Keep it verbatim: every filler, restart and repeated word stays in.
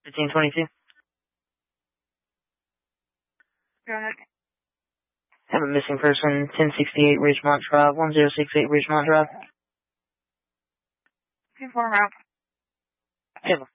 fifteen twenty-two. Go ahead. Have a missing person, ten sixty-eight Ridgemont Drive, one zero six eight Ridgemont Drive. two four route. Have